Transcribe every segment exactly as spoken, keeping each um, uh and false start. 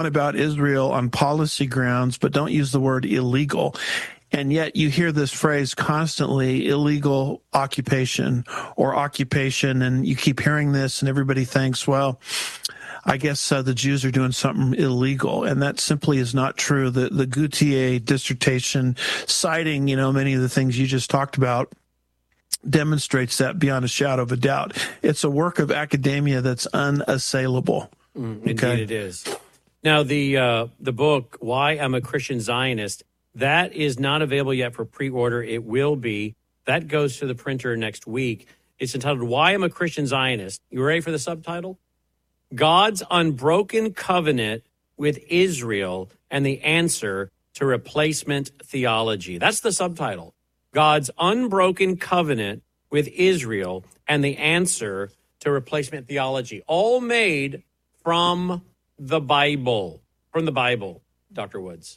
about Israel on policy grounds, but don't use the word illegal. And yet you hear this phrase constantly, illegal occupation or occupation, and you keep hearing this, and everybody thinks, well, I guess uh, the Jews are doing something illegal, and that simply is not true. The the Gautier dissertation, citing, you know, many of the things you just talked about, demonstrates that beyond a shadow of a doubt. It's a work of academia that's unassailable. Mm, indeed it is. Now, the uh, the book, Why I'm a Christian Zionist, that is not available yet for pre-order. It will be. That goes to the printer next week. It's entitled, Why I'm a Christian Zionist. You ready for the subtitle? God's Unbroken Covenant with Israel and the Answer to Replacement Theology. That's the subtitle. God's Unbroken Covenant with Israel and the Answer to Replacement Theology. All made from the Bible. From the Bible, Doctor Woods.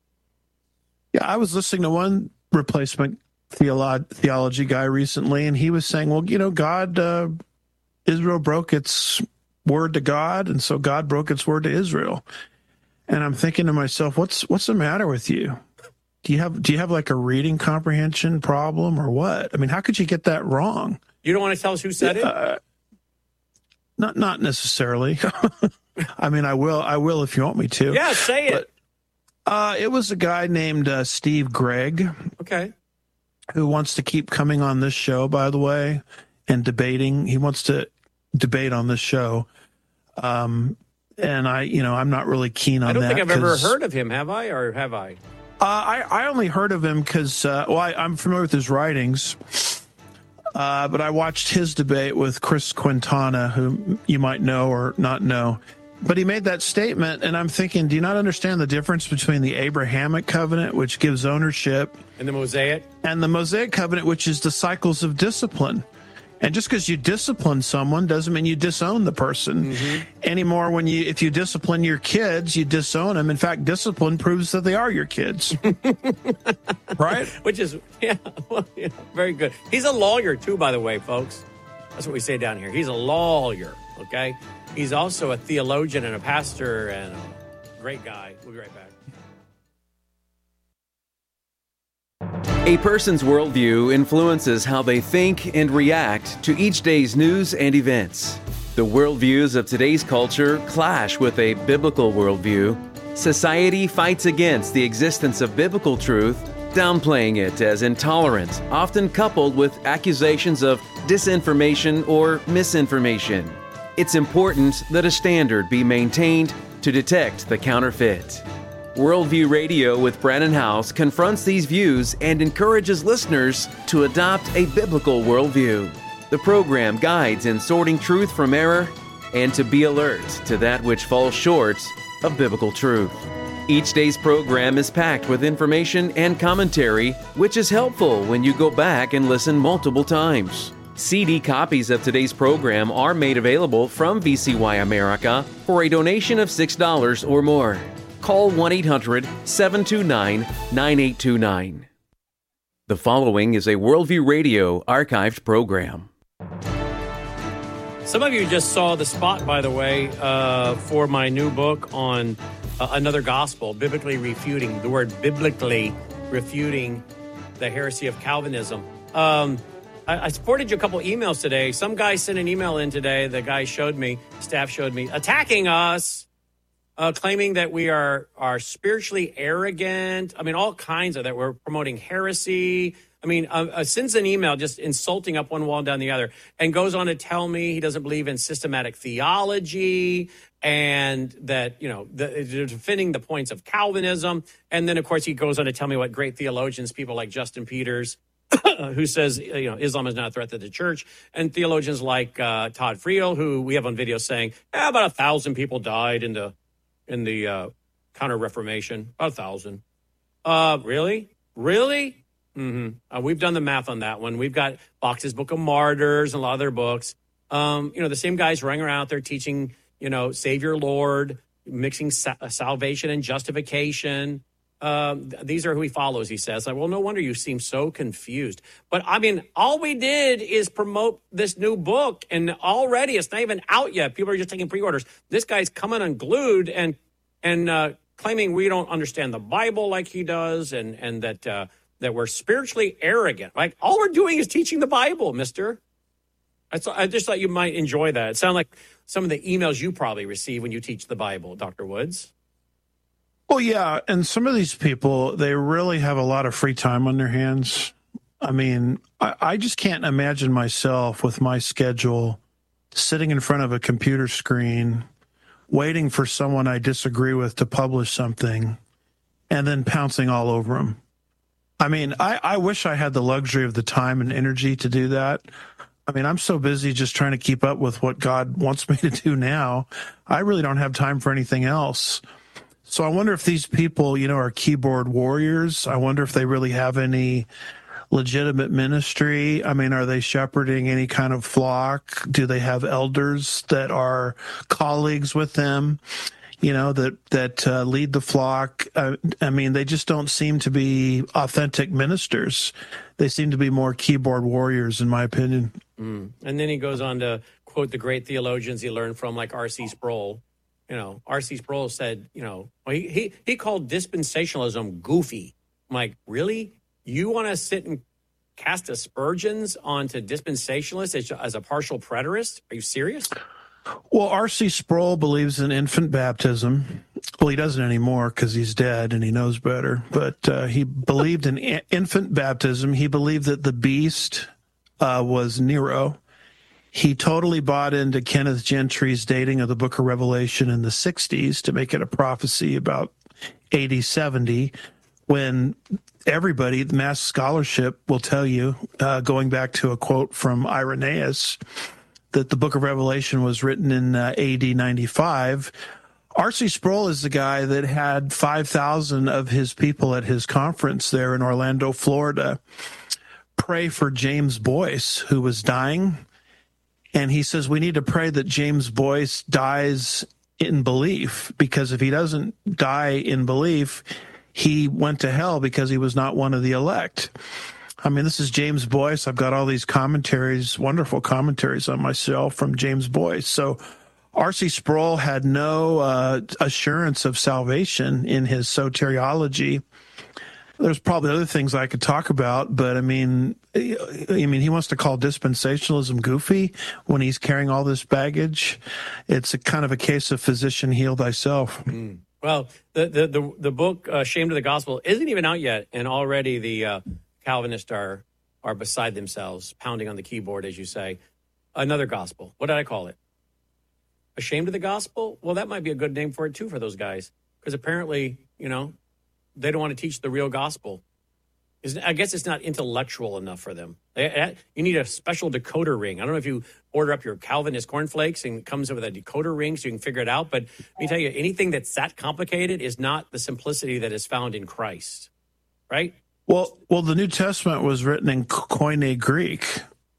Yeah, I was listening to one replacement theolo- theology guy recently, and he was saying, well, you know, God, uh, Israel broke its word to God, and so God broke its word to Israel. And I'm thinking to myself, what's what's the matter with you? Do you have do you have like a reading comprehension problem or what? I mean, how could you get that wrong? You don't want to tell us who said uh, it? Not not necessarily. I mean, I will I will if you want me to. Yeah, say it. But, uh, it was a guy named uh, Steve Gregg. Okay. Who wants to keep coming on this show, by the way, and debating. He wants to debate on this show. Um, and I, you know, I'm not really keen on that. I don't think I've ever heard of him, have I? Or have I? Uh, I, I only heard of him because, uh, well, I, I'm familiar with his writings. Uh, but I watched his debate with Chris Quintana, who you might know or not know. But he made that statement, and I'm thinking, do you not understand the difference between the Abrahamic covenant, which gives ownership, and the Mosaic? And the Mosaic covenant, which is the cycles of discipline. And just because you discipline someone doesn't mean you disown the person mm-hmm. anymore. When you, if you discipline your kids, you disown them. In fact, discipline proves that they are your kids, right? Which is, yeah, well, yeah, very good. He's a lawyer too, by the way, folks. That's what we say down here. He's a lawyer, okay? He's also a theologian and a pastor and a great guy. We'll be right back. A person's worldview influences how they think and react to each day's news and events. The worldviews of today's culture clash with a biblical worldview. Society fights against the existence of biblical truth, downplaying it as intolerant, often coupled with accusations of disinformation or misinformation. It's important that a standard be maintained to detect the counterfeit. Worldview Radio with Brannon Howse confronts these views and encourages listeners to adopt a biblical worldview. The program guides in sorting truth from error and to be alert to that which falls short of biblical truth. Each day's program is packed with information and commentary, which is helpful when you go back and listen multiple times. C D copies of today's program are made available from V C Y America for a donation of six dollars or more. Call one eight hundred seven two nine nine eight two nine. The following is a Worldview Radio archived program. Some of you just saw the spot, by the way, uh, for my new book on uh, another gospel, biblically refuting, the word biblically refuting the heresy of Calvinism. Um, I, I supported you a couple emails today. Some guy sent an email in today. The guy showed me, staff showed me, attacking us. Uh, claiming that we are are spiritually arrogant. I mean, all kinds of that. We're promoting heresy. I mean, uh, uh, sends an email just insulting up one wall and down the other, and goes on to tell me he doesn't believe in systematic theology and that, you know, the, they're defending the points of Calvinism. And then, of course, he goes on to tell me what great theologians, people like Justin Peters, who says, you know, Islam is not a threat to the church, and theologians like uh, Todd Friel, who we have on video saying, eh, about a thousand people died in the in the uh, Counter-Reformation, about a thousand. Uh, really? Really? Mm-hmm. Uh, we've done the math on that one. We've got Fox's Book of Martyrs and a lot of their books. Um, you know, the same guys running around out there teaching, you know, Savior Lord, mixing sa- salvation and justification. Um, th- these are who he follows, he says. Like, well, no wonder you seem so confused. But, I mean, all we did is promote this new book, and already it's not even out yet. People are just taking pre-orders. This guy's coming unglued, and and uh, claiming we don't understand the Bible like he does, and and that uh, that we're spiritually arrogant. Like, all we're doing is teaching the Bible, mister. I, th- I just thought you might enjoy that. It sounds like some of the emails you probably receive when you teach the Bible, Doctor Woods. Well, yeah, and some of these people, they really have a lot of free time on their hands. I mean, I, I just can't imagine myself with my schedule sitting in front of a computer screen, waiting for someone I disagree with to publish something, and then pouncing all over them. I mean, I, I wish I had the luxury of the time and energy to do that. I mean, I'm so busy just trying to keep up with what God wants me to do now. I really don't have time for anything else. So I wonder if these people, you know, are keyboard warriors. I wonder if they really have any legitimate ministry. I mean, are they shepherding any kind of flock? Do they have elders that are colleagues with them, you know, that, that uh, lead the flock? Uh, I mean, they just don't seem to be authentic ministers. They seem to be more keyboard warriors, in my opinion. Mm. And then he goes on to quote the great theologians he learned from, like R C Sproul. You know, R C Sproul said, you know, well, he, he, he called dispensationalism goofy. I'm like, really? You want to sit and cast aspersions onto dispensationalists as, as a partial preterist? Are you serious? Well, R C Sproul believes in infant baptism. Well, he doesn't anymore because he's dead and he knows better. But uh, he believed in a- infant baptism. He believed that the beast uh, was Nero. He totally bought into Kenneth Gentry's dating of the book of Revelation in the sixties to make it a prophecy about A D seventy, when everybody, the mass scholarship will tell you, uh, going back to a quote from Irenaeus, that the book of Revelation was written in uh, A D ninety-five. R C Sproul is the guy that had five thousand of his people at his conference there in Orlando, Florida, pray for James Boyce, who was dying. And he says, we need to pray that James Boyce dies in belief, because if he doesn't die in belief, he went to hell because he was not one of the elect. I mean, this is James Boyce. I've got all these commentaries, wonderful commentaries on myself from James Boyce. So R C Sproul had no uh, assurance of salvation in his soteriology. There's probably other things I could talk about, but I mean, I mean, he wants to call dispensationalism goofy when he's carrying all this baggage. It's a kind of a case of physician heal thyself. Mm. Well, the the the, the book uh, "Shame to the Gospel" isn't even out yet, and already the uh, Calvinists are are beside themselves, pounding on the keyboard, as you say. Another gospel. What did I call it? Ashamed of the gospel? Well, that might be a good name for it too for those guys, because apparently, you know, they don't want to teach the real gospel. I guess it's not intellectual enough for them. You need a special decoder ring. I don't know if you order up your Calvinist cornflakes and it comes with a decoder ring so you can figure it out. But let me tell you, anything that's that complicated is not the simplicity that is found in Christ, right? Well, well, the New Testament was written in Koine Greek,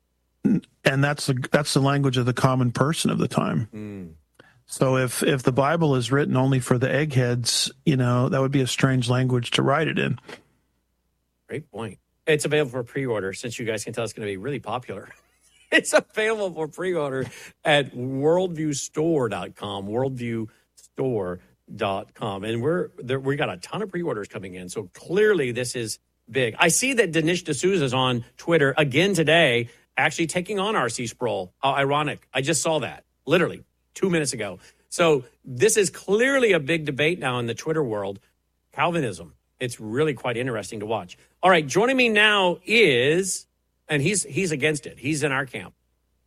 and that's the that's the language of the common person of the time. Mm. So if if the Bible is written only for the eggheads, you know, that would be a strange language to write it in. Great point. It's available for pre-order, since you guys can tell it's going to be really popular. It's available for pre-order at worldview store dot com, worldview store dot com. And we're there, we got a ton of pre-orders coming in. So clearly this is big. I see that Dinesh D'Souza is on Twitter again today, actually taking on R C Sproul. How ironic. I just saw that, literally, two minutes ago. So this is clearly a big debate now in the Twitter world, Calvinism. It's really quite interesting to watch. All right, joining me now is, and he's he's against it. He's in our camp.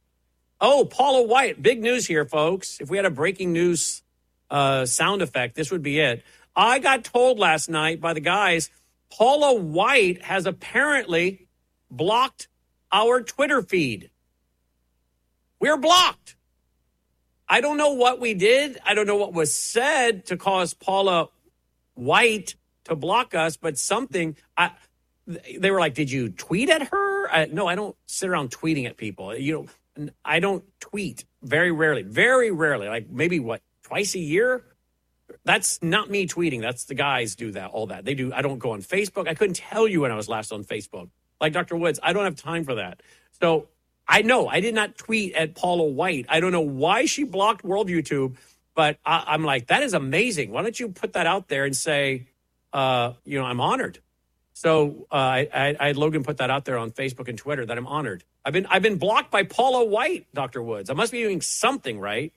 Oh, Paula White. Big news here, folks. If we had a breaking news uh, sound effect, this would be it. I got told last night by the guys, Paula White has apparently blocked our Twitter feed. We're blocked. I don't know what we did. I don't know what was said to cause Paula White to block us, but something, I, they were like, did you tweet at her? I, no, I don't sit around tweeting at people. You know, I don't tweet very rarely, very rarely, like maybe what, twice a year? That's not me tweeting. That's the guys do that, all that. They do. I don't go on Facebook. I couldn't tell you when I was last on Facebook. Like Doctor Woods, I don't have time for that. So I know I did not tweet at Paula White. I don't know why she blocked World YouTube. But I, I'm like, that is amazing. Why don't you put that out there and say, uh, you know, I'm honored. So uh, I, I, I had Logan put that out there on Facebook and Twitter that I'm honored. I've been I've been blocked by Paula White, Doctor Woods. I must be doing something right.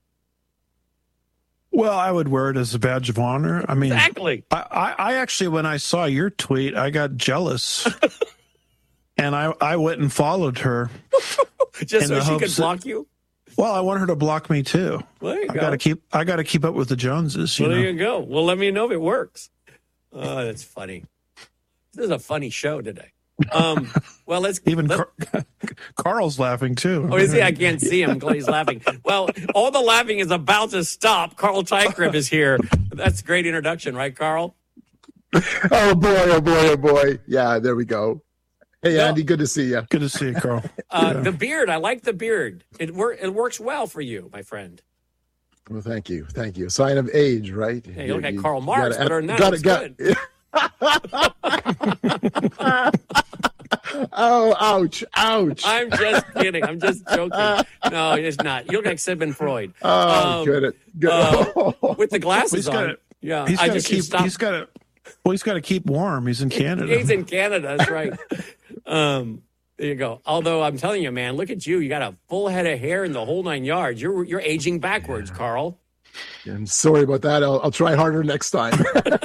Well, I would wear it as a badge of honor. I mean, exactly. I, I, I actually, when I saw your tweet, I got jealous, and I, I went and followed her just so she could block that, you. Well, I want her to block me too. Well, there you I go. gotta keep I got to keep up with the Joneses. You well, know? there you go. Well, let me know if it works. Oh, that's funny. This is a funny show today. Um, well, let's even let, Car- Carl's laughing too. Oh, is he? I can't see him. He's laughing. Well, all the laughing is about to stop. Carl Teichripp is here. That's a great introduction, right, Carl? Oh boy! Oh boy! Oh boy! Yeah, there we go. Hey, no. Andy, good to see you. Good to see you, Carl. Uh, yeah. The beard, I like the beard. It wor- It works well for you, my friend. Well, thank you, thank you. Sign of age, right? Hey, you look like Karl Marx, gotta, but other than that, gotta, it's gotta, good. Oh, ouch, ouch. I'm just kidding. I'm just joking. No, it's not. You look like Sigmund Freud. Oh, um, good. good. Uh, with the glasses he's on. Gotta, yeah, he's I got to just keep. He's got to. Well, he's got to keep warm. He's in Canada. He's in Canada. That's right. um, there you go. Although I'm telling you, man, look at you. You got a full head of hair in the whole nine yards. You're you're aging backwards, Carl. I'm sorry about that. I'll, I'll try harder next time.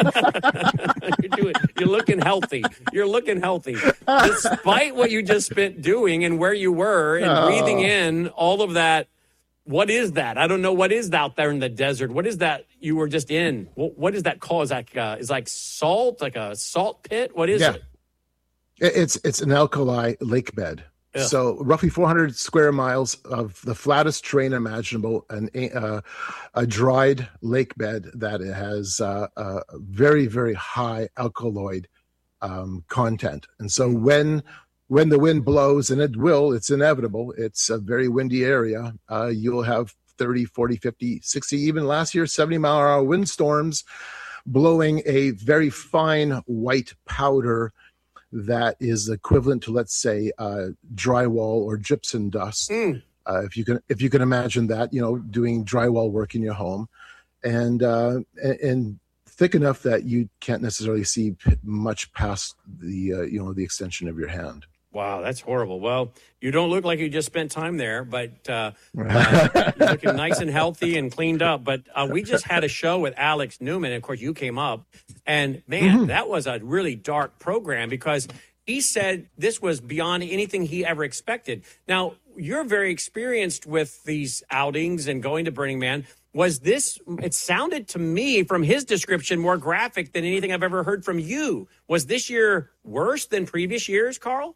you're, doing, you're looking healthy. You're looking healthy. Despite what you just spent doing and where you were and oh. breathing in all of that. What is that? I don't know. What is out there in the desert? What is that you were just in? What, what is that called? Is like, uh, is like salt, like a salt pit? What is yeah. it? It's, it's an alkali lake bed. Yeah. So roughly four hundred square miles of the flattest terrain imaginable, and uh, a dried lake bed that has uh, a very, very high alkaloid um, content. And so when when the wind blows, and it will, it's inevitable, it's a very windy area, uh, you'll have thirty, forty, fifty, sixty, even last year, seventy mile an hour windstorms blowing a very fine white powder that is equivalent to, let's say, uh, drywall or gypsum dust. Mm. Uh, if you can, if you can imagine that, you know, doing drywall work in your home, and uh, and, and thick enough that you can't necessarily see much past the, uh, you know, the extension of your hand. Wow, that's horrible. Well, you don't look like you just spent time there, but uh, uh, you're looking nice and healthy and cleaned up. But uh, we just had a show with Alex Newman, and of course you came up, and man, mm-hmm. that was a really dark program because he said this was beyond anything he ever expected. Now, you're very experienced with these outings and going to Burning Man. Was this, it sounded to me from his description more graphic than anything I've ever heard from you. Was this year worse than previous years, Carl?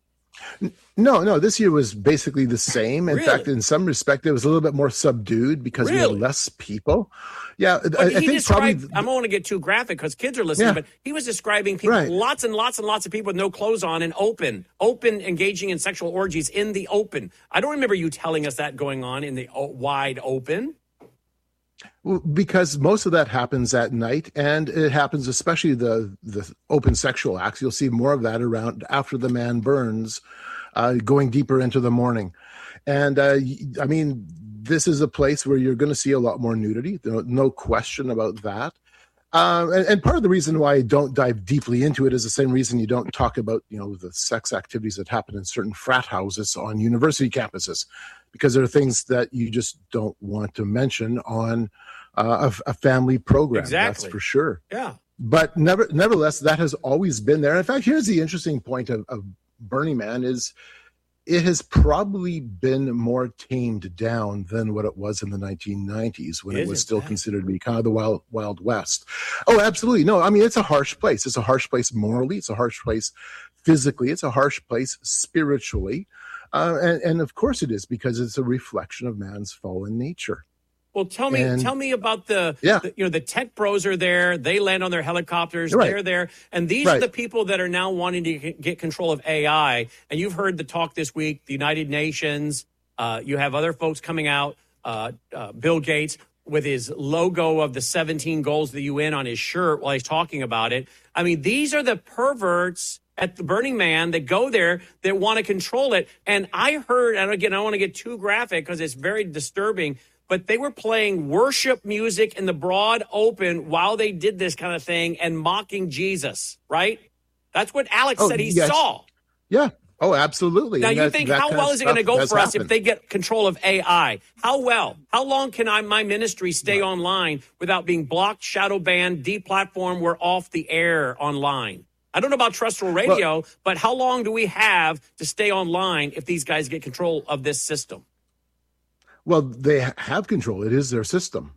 No, no, this year was basically the same. In really? fact, in some respect, it was a little bit more subdued because really? we had less people. Yeah, I, I think probably... I don't want to get too graphic because kids are listening, yeah. but he was describing people, right. lots and lots and lots of people with no clothes on and open, open, engaging in sexual orgies in the open. I don't remember you telling us that going on in the wide open. Well, because most of that happens at night, and it happens especially the the open sexual acts. You'll see more of that around after the man burns, uh, going deeper into the morning. And uh, I mean, this is a place where you're going to see a lot more nudity. No, no question about that. Um, and, and part of the reason why I don't dive deeply into it is the same reason you don't talk about, you know, the sex activities that happen in certain frat houses on university campuses, because there are things that you just don't want to mention on uh, a, a family program. Exactly. That's for sure. Yeah. But never, nevertheless, that has always been there. In fact, here's the interesting point of, of Burning Man is it has probably been more tamed down than what it was in the nineteen nineties when is it was it still that? considered to be kind of the wild, wild west. Oh, absolutely. No, I mean, it's a harsh place. It's a harsh place morally. It's a harsh place physically. It's a harsh place spiritually. Uh, and, and of course it is, because it's a reflection of man's fallen nature. Well, tell me, and, tell me about the, yeah. the, you know, the tech bros are there. They land on their helicopters. Right. They're there. And these right. are the people that are now wanting to get control of A I. And you've heard the talk this week, the United Nations. Uh, you have other folks coming out, uh, uh, Bill Gates with his logo of the seventeen goals of the U N on his shirt while he's talking about it. I mean, these are the perverts at the Burning Man that go there that want to control it. And I heard, and again, I don't want to get too graphic because it's very disturbing, but they were playing worship music in the broad open while they did this kind of thing and mocking Jesus, right? That's what Alex oh, said he yes. saw. Yeah. Oh, absolutely. Now, and you that, think, that how well is it going to go for us happened. if they get control of A I? How well? How long can I, my ministry stay right. online without being blocked, shadow banned, deplatformed? We're off the air online. I don't know about terrestrial radio, well, but how long do we have to stay online if these guys get control of this system? Well, they have control. It is their system.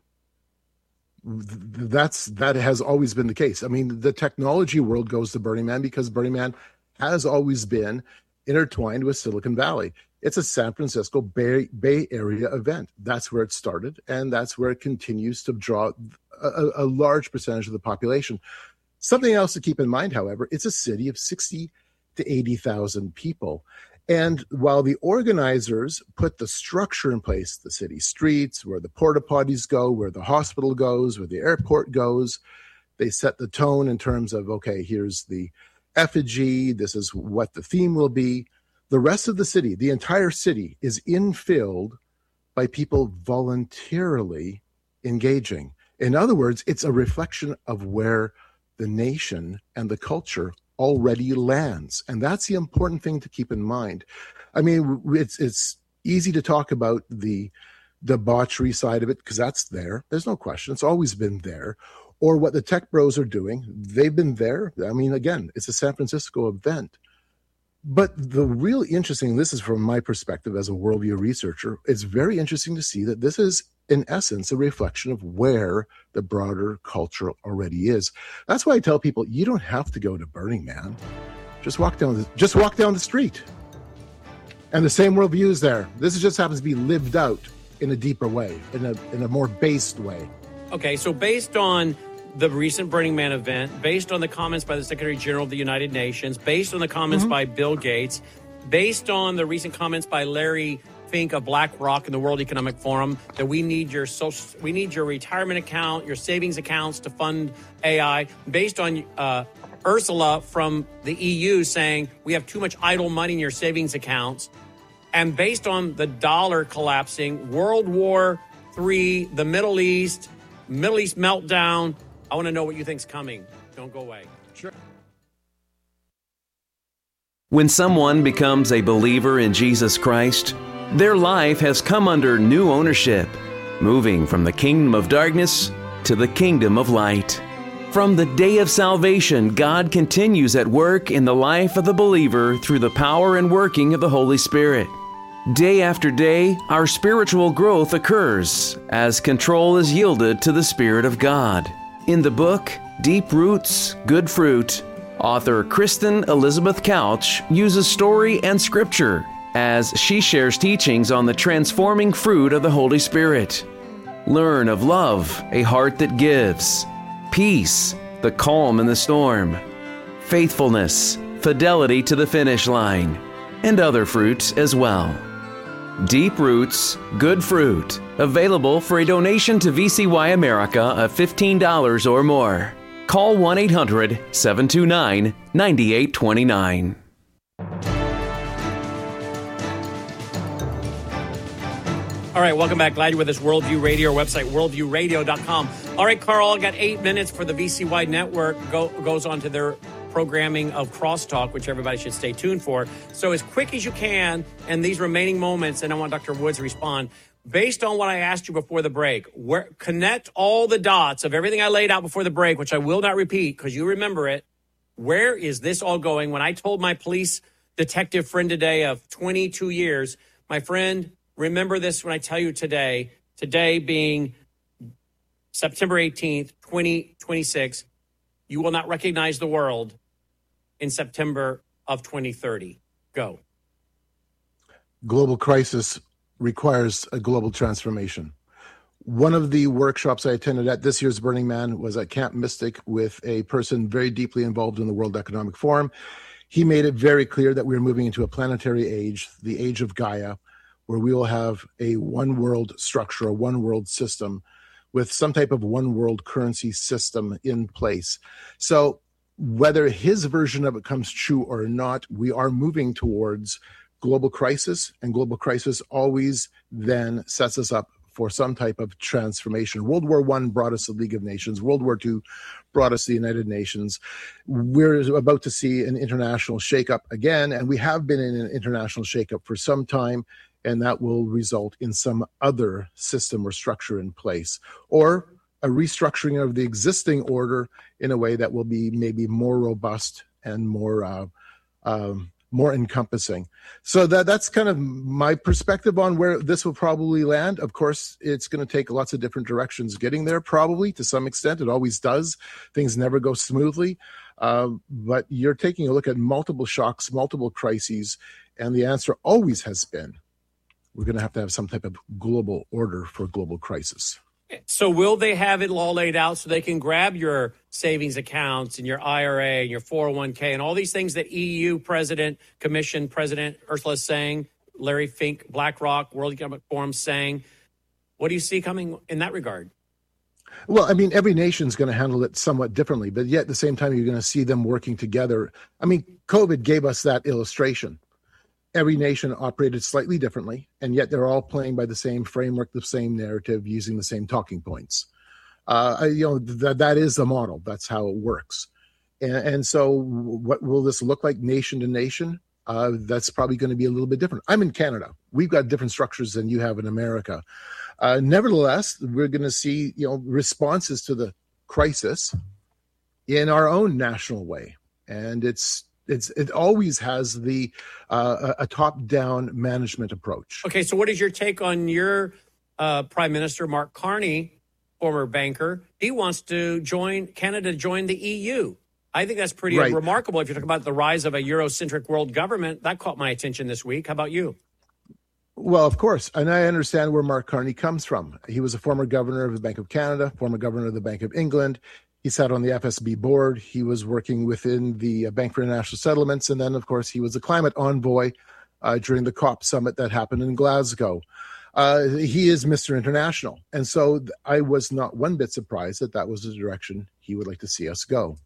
That's that has always been the case. I mean, the technology world goes to Burning Man because Burning Man has always been intertwined with Silicon Valley. It's a San Francisco Bay, Bay Area event. That's where it started, and that's where it continues to draw a, a large percentage of the population. Something else to keep in mind, however, it's a city of sixty to eighty thousand people. And while the organizers put the structure in place, the city streets, where the porta potties go, where the hospital goes, where the airport goes, they set the tone in terms of, okay, here's the effigy, this is what the theme will be. The rest of the city, the entire city, is infilled by people voluntarily engaging. In other words, it's a reflection of where the nation and the culture already lands. And that's the important thing to keep in mind. I mean, it's it's easy to talk about the debauchery side of it because that's there. There's no question. It's always been there. Or what the tech bros are doing. They've been there. I mean, again, it's a San Francisco event. But the really interesting, this is from my perspective as a worldview researcher, it's very interesting to see that this is, in essence, a reflection of where the broader culture already is. That's why I tell people, you don't have to go to Burning Man. Just walk down the, just walk down the street. And the same worldview is there. This just happens to be lived out in a deeper way, in a in a more based way. Okay, so based on the recent Burning Man event, based on the comments by the Secretary General of the United Nations, based on the comments mm-hmm. by Bill Gates, based on the recent comments by Larry Fink of BlackRock and the World Economic Forum, that we need your social, we need your retirement account, your savings accounts to fund A I, based on uh, Ursula from the E U saying we have too much idle money in your savings accounts, and based on the dollar collapsing, World War Three, the Middle East, Middle East meltdown. I want to know what you think's coming. Don't go away. Sure. When someone becomes a believer in Jesus Christ, their life has come under new ownership, moving from the kingdom of darkness to the kingdom of light. From the day of salvation, God continues at work in the life of the believer through the power and working of the Holy Spirit. Day after day, our spiritual growth occurs as control is yielded to the Spirit of God. In the book, Deep Roots, Good Fruit, author Kristen Elizabeth Couch uses story and scripture as she shares teachings on the transforming fruit of the Holy Spirit. Learn of love, a heart that gives, peace, the calm in the storm, faithfulness, fidelity to the finish line, and other fruits as well. Deep Roots, Good Fruit, available for a donation to V C Y America of fifteen dollars or more. Call one eight hundred, seven two nine, nine eight two nine. All right, welcome back. Glad you're with us. Worldview Radio, our website, worldview radio dot com. All right, Carl, I got eight minutes for the V C Y network. Go, goes on to their programming of Crosstalk, which everybody should stay tuned for. So as quick as you can, and these remaining moments, and I want Doctor Woods to respond, based on what I asked you before the break, where, connect all the dots of everything I laid out before the break, which I will not repeat because you remember it. Where is this all going? When I told my police detective friend today of twenty-two years, my friend, remember this when I tell you today, today being September eighteenth, twenty twenty-six, you will not recognize the world in September of twenty thirty. Go. Global crisis requires a global transformation. One of the workshops I attended at this year's Burning Man was at Camp Mystic with a person very deeply involved in the World Economic Forum. He made it very clear that we are moving into a planetary age, the age of Gaia, where we will have a one world structure, a one world system with some type of one world currency system in place. So whether his version of it comes true or not, we are moving towards global crisis, and global crisis always then sets us up for some type of transformation. World War One brought us the League of Nations. World War Two brought us the United Nations. We're about to see an international shakeup again, and we have been in an international shakeup for some time, and that will result in some other system or structure in place, or a restructuring of the existing order in a way that will be maybe more robust and more uh, um, more encompassing. So that that's kind of my perspective on where this will probably land. Of course, it's going to take lots of different directions getting there, probably to some extent. It always does. Things never go smoothly. Uh, but you're taking a look at multiple shocks, multiple crises, and the answer always has been, we're going to have to have some type of global order for global crisis. So will they have it all laid out so they can grab your savings accounts and your I R A and your four oh one k and all these things that E U President, Commission President Ursula is saying, Larry Fink, BlackRock, World Economic Forum saying? What do you see coming in that regard? Well, I mean, every nation's going to handle it somewhat differently, but yet at the same time, you're going to see them working together. I mean, COVID gave us that illustration. Every nation operated slightly differently, and yet they're all playing by the same framework, the same narrative, using the same talking points. Uh, you know, that that is the model. That's how it works. And, and so what will this look like nation to nation? Uh, that's probably going to be a little bit different. I'm in Canada. We've got different structures than you have in America. Uh, nevertheless, we're going to see, you know, responses to the crisis in our own national way. And it's It's it always has the uh, a top-down management approach. Okay, so what is your take on your uh, Prime Minister, Mark Carney, former banker? He wants to join Canada, join the E U. I think that's pretty right. remarkable. If you're talking about the rise of a Eurocentric world government, that caught my attention this week. How about you? Well, of course, and I understand where Mark Carney comes from. He was a former governor of the Bank of Canada, former governor of the Bank of England. He sat on the F S B board. He was working within the Bank for International Settlements. And then, of course, he was a climate envoy uh, during the COP summit that happened in Glasgow. Uh, he is Mister International. And so I was not one bit surprised that that was the direction he would like to see us go.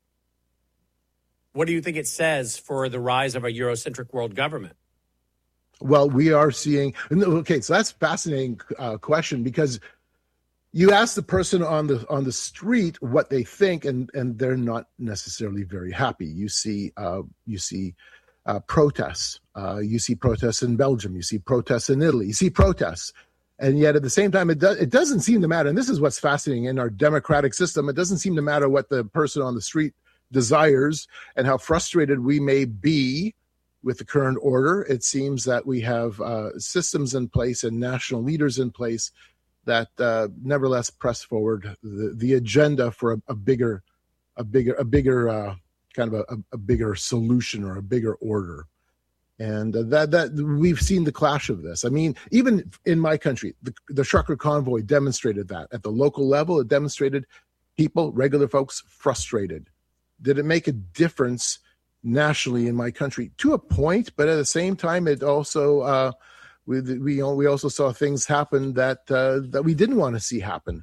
What do you think it says for the rise of a Eurocentric world government? Well, we are seeing, okay, so that's a fascinating uh, question, because you ask the person on the on the street what they think, and, and they're not necessarily very happy. You see, uh, you see uh, protests. Uh, you see protests in Belgium. You see protests in Italy. You see protests, and yet at the same time, it does it doesn't seem to matter. And this is what's fascinating in our democratic system. It doesn't seem to matter what the person on the street desires and how frustrated we may be with the current order. It seems that we have uh, systems in place and national leaders in place that uh, nevertheless press forward the, the agenda for a, a bigger, a bigger, a bigger uh, kind of a, a bigger solution or a bigger order, and uh, that that we've seen the clash of this. I mean, even in my country, the, the Trucker Convoy demonstrated that at the local level. It demonstrated people, regular folks, frustrated. Did it make a difference nationally in my country? To a point, but at the same time, it also. Uh, We we we also saw things happen that uh, that we didn't want to see happen.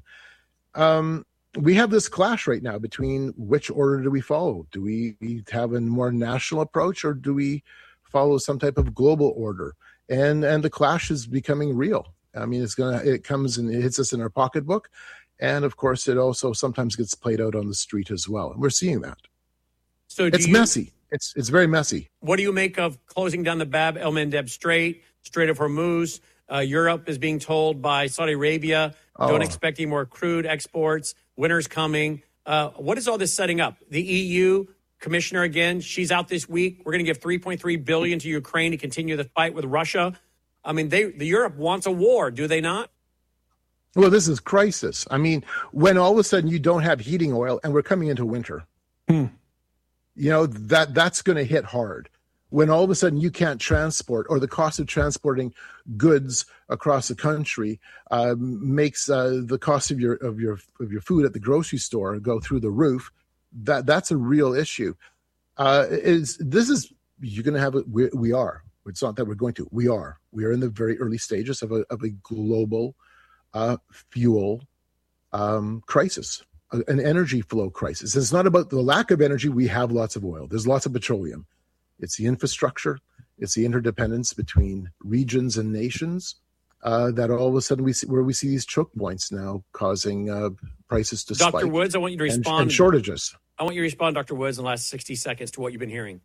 Um, we have this clash right now between which order do we follow? Do we have a more national approach, or do we follow some type of global order? And and the clash is becoming real. I mean, it's gonna it comes and it hits us in our pocketbook, and of course, it also sometimes gets played out on the street as well. And we're seeing that. So do it's you, messy. It's it's very messy. What do you make of closing down the Bab el Mandeb Strait? Strait of Hormuz? Uh, Europe is being told by Saudi Arabia, oh. don't expect any more crude exports. Winter's coming. Uh, what is all this setting up? The E U commissioner, again, she's out this week. We're going to give three point three billion dollars to Ukraine to continue the fight with Russia. I mean, they the Europe wants a war, do they not? Well, this is crisis. I mean, when all of a sudden you don't have heating oil and we're coming into winter, hmm. you know, that that's going to hit hard. When all of a sudden you can't transport, or the cost of transporting goods across the country uh, makes uh, the cost of your of your of your food at the grocery store go through the roof, that that's a real issue. Uh, is this is you're going to have it? We, we are. It's not that we're going to. We are. We are in the very early stages of a of a global uh, fuel um, crisis, an energy flow crisis. It's not about the lack of energy. We have lots of oil. There's lots of petroleum. It's the infrastructure. It's the interdependence between regions and nations. uh, that all of a sudden we see where we see these choke points now causing uh, prices to spike. Doctor Woods, I want you to respond. And, and shortages. I want you to respond, Doctor Woods, in the last sixty seconds to what you've been hearing.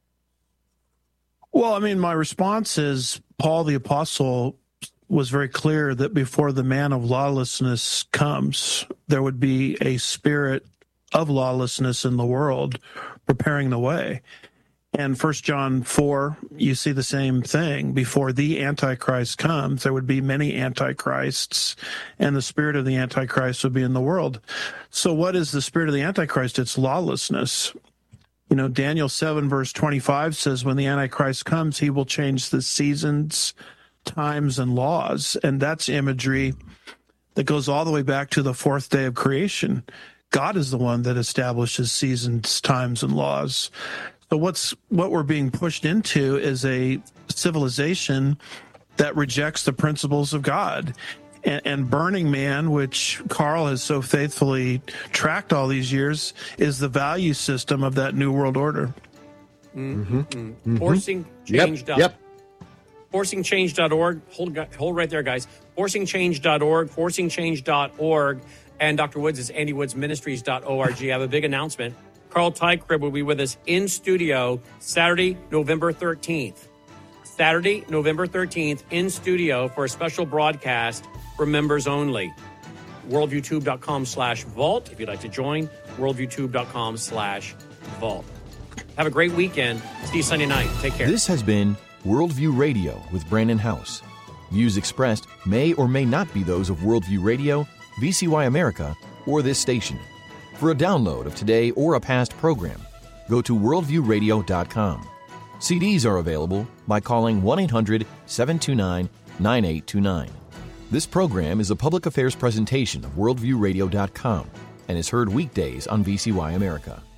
Well, I mean, my response is Paul the Apostle was very clear that before the man of lawlessness comes, there would be a spirit of lawlessness in the world preparing the way. And First John four, you see the same thing. Before the Antichrist comes, there would be many Antichrists, and the spirit of the Antichrist would be in the world. So what is the spirit of the Antichrist? It's lawlessness. You know, Daniel seven, verse twenty-five says, when the Antichrist comes, he will change the seasons, times, and laws. And that's imagery that goes all the way back to the fourth day of creation. God is the one that establishes seasons, times, and laws. So what's what we're being pushed into is a civilization that rejects the principles of God. And, and Burning Man, which Carl has so faithfully tracked all these years, is the value system of that New World Order. Mm-hmm. Mm-hmm. Forcing change. Yep. yep. forcing change dot org. Hold, hold right there, guys. forcing change dot org, forcing change dot org. And Doctor Woods is andy woods ministries dot org. I have a big announcement. Carl Teichrib will be with us in studio Saturday, November thirteenth. Saturday, November thirteenth, in studio for a special broadcast for members only. worldviewtube.com slash vault. If you'd like to join, worldviewtube.com slash vault. Have a great weekend. See you Sunday night. Take care. This has been Worldview Radio with Brandon House. Views expressed may or may not be those of Worldview Radio, V C Y America, or this station. For a download of today or a past program, go to worldview radio dot com. C Ds are available by calling one eight hundred seven two nine nine eight two nine. This program is a public affairs presentation of worldview radio dot com and is heard weekdays on V C Y America.